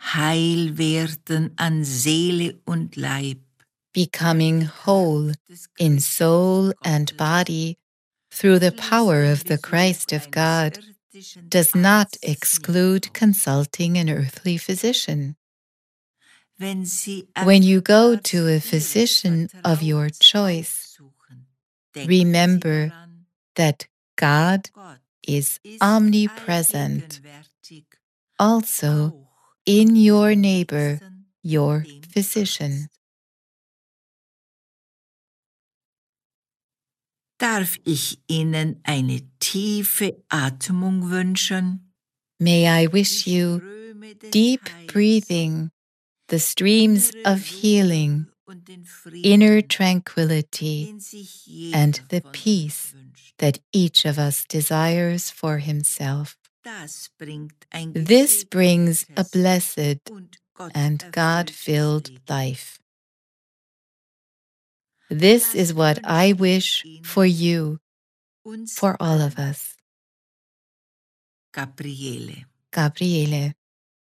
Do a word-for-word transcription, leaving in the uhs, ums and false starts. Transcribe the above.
heil werden an Seele und Leib, becoming whole in soul and body through the power of the Christ of God, does not exclude consulting an earthly physician. When you go to a physician of your choice, remember that God is omnipresent, also in your neighbor, your physician. Darf ich Ihnen eine tiefe Atmung wünschen? May I wish you deep breathing, the streams of healing, inner tranquility, and the peace that each of us desires for himself. This brings a blessed and God-filled life. This is what I wish for you, for all of us. Gabriele. Gabriele.